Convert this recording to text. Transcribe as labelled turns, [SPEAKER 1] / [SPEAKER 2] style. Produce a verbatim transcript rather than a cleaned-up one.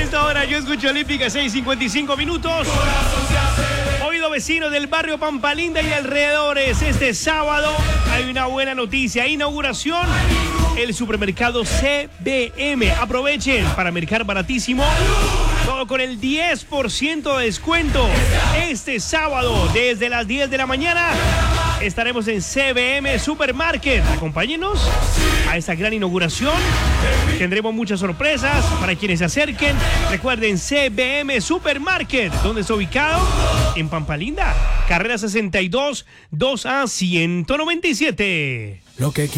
[SPEAKER 1] esta hora yo escucho Olímpica, seis cincuenta y cinco minutos. Oído vecinos del barrio Pampalinda y alrededores, este sábado hay una buena noticia. Inauguración, el supermercado C B M. Aprovechen para mercar baratísimo. Todo con el diez por ciento de descuento. Este sábado, desde las diez de la mañana, estaremos en C B M Supermarket. Acompáñenos a esta gran inauguración. Tendremos muchas sorpresas para quienes se acerquen. Recuerden, C B M Supermarket. ¿Dónde está ubicado? En Pampalinda, carrera sesenta y dos, dos A ciento noventa y siete.
[SPEAKER 2] Lo que